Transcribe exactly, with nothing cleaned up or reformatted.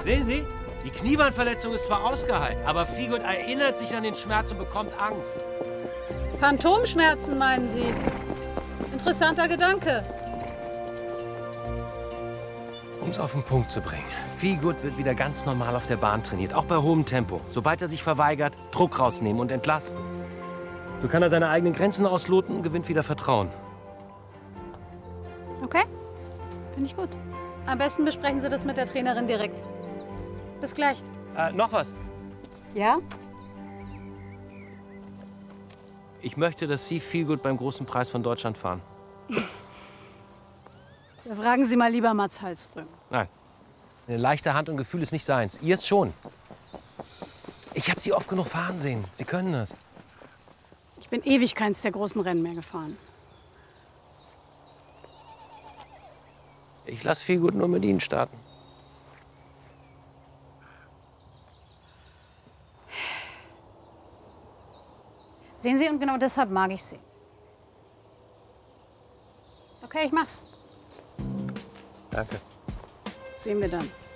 Sehen Sie? Die Kniebandverletzung ist zwar ausgeheilt, aber Figut erinnert sich an den Schmerz und bekommt Angst. Phantomschmerzen, meinen Sie? Interessanter Gedanke. Um es auf den Punkt zu bringen. Figut wird wieder ganz normal auf der Bahn trainiert, auch bei hohem Tempo. Sobald er sich verweigert, Druck rausnehmen und entlasten. So kann er seine eigenen Grenzen ausloten und gewinnt wieder Vertrauen. Okay, finde ich gut. Am besten besprechen Sie das mit der Trainerin direkt. Bis gleich. Äh, noch was. Ja? Ich möchte, dass Sie Figut beim großen Preis von Deutschland fahren. Da fragen Sie mal lieber Mats Hallström. Nein. Eine leichte Hand und Gefühl ist nicht seins. Ihrs schon. Ich habe Sie oft genug fahren sehen. Sie können das. Ich bin ewig keins der großen Rennen mehr gefahren. Ich lasse Figut nur mit Ihnen starten. Sehen Sie, und genau deshalb mag ich Sie. Okay, ich mach's. Danke. Sehen wir dann.